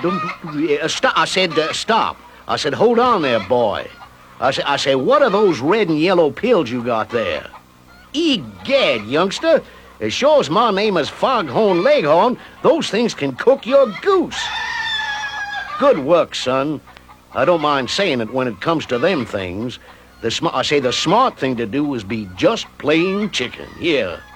Stop. I said, stop. I said, hold on there, boy. I said, what are those red and yellow pills you got there? Egad, youngster. As sure as my name is Foghorn Leghorn, those things can cook your goose. Good work, son. I don't mind saying it when it comes to them things. The smart thing to do is be just plain chicken. Yeah.